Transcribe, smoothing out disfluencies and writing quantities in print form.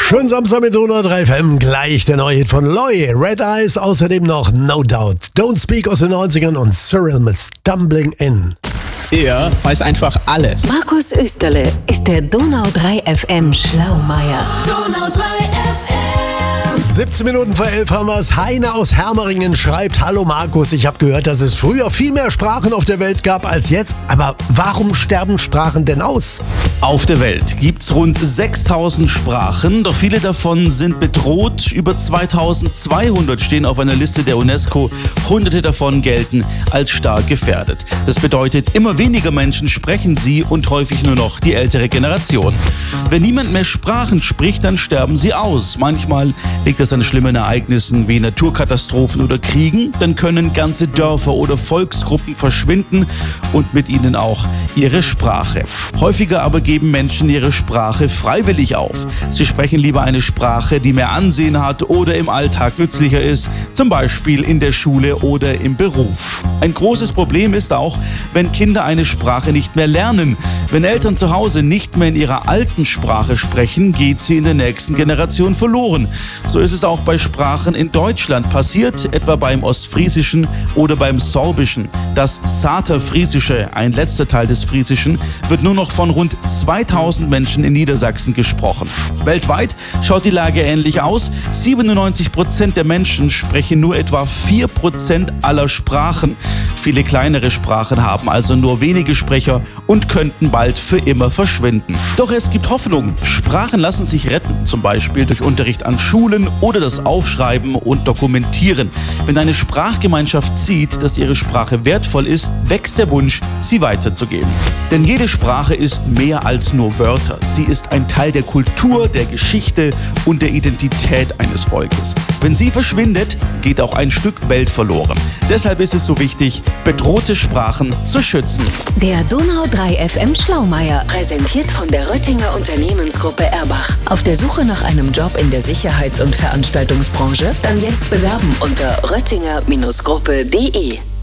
Schönen Samstag mit Donau 3 FM, gleich der neue Hit von Loy, Red Eyes, außerdem noch No Doubt, Don't Speak aus den 90ern und Cyril mit Stumbling In. Er weiß einfach alles. Markus Österle ist der Donau 3 FM Schlaumeier. Donau 3 FM. 17 Minuten vor 11 haben wir es. Heine aus Hermeringen schreibt: Hallo Markus, ich habe gehört, dass es früher viel mehr Sprachen auf der Welt gab als jetzt. Aber warum sterben Sprachen denn aus? Auf der Welt gibt's rund 6000 Sprachen, doch viele davon sind bedroht. Über 2200 stehen auf einer Liste der UNESCO. Hunderte davon gelten als stark gefährdet. Das bedeutet, immer weniger Menschen sprechen sie und häufig nur noch die ältere Generation. Wenn niemand mehr Sprachen spricht, dann sterben sie aus. Manchmal liegt es an schlimmen Ereignissen wie Naturkatastrophen oder Kriegen. Dann können ganze Dörfer oder Volksgruppen verschwinden und mit ihnen auch ihre Sprache. Häufiger aber geben Menschen ihre Sprache freiwillig auf. Sie sprechen lieber eine Sprache, die mehr Ansehen hat oder im Alltag nützlicher ist, zum Beispiel in der Schule oder im Beruf. Ein großes Problem ist auch, wenn Kinder eine Sprache nicht mehr lernen. Wenn Eltern zu Hause nicht mehr in ihrer alten Sprache sprechen, geht sie in der nächsten Generation verloren. So ist es auch bei Sprachen in Deutschland passiert, etwa beim Ostfriesischen oder beim Sorbischen. Das Saterfriesische, ein letzter Teil des Friesischen, wird nur noch von rund 2000 Menschen in Niedersachsen gesprochen. Weltweit schaut die Lage ähnlich aus. 97% der Menschen sprechen nur etwa 4% aller Sprachen. Viele kleinere Sprachen haben also nur wenige Sprecher und könnten bald für immer verschwinden. Doch es gibt Hoffnung. Sprachen lassen sich retten, zum Beispiel durch Unterricht an Schulen oder das Aufschreiben und Dokumentieren. Wenn eine Sprachgemeinschaft sieht, dass ihre Sprache wertvoll ist, wächst der Wunsch, sie weiterzugeben. Denn jede Sprache ist mehr als nur Wörter. Sie ist ein Teil der Kultur, der Geschichte und der Identität eines Volkes. Wenn sie verschwindet, geht auch ein Stück Welt verloren. Deshalb ist es so wichtig, bedrohte Sprachen zu schützen. Der Donau 3 FM Schlaumeier, präsentiert von der Röttinger Unternehmensgruppe Erbach. Auf der Suche nach einem Job in der Sicherheits- und Veranstaltungsbranche? Dann jetzt bewerben unter röttinger-gruppe.de.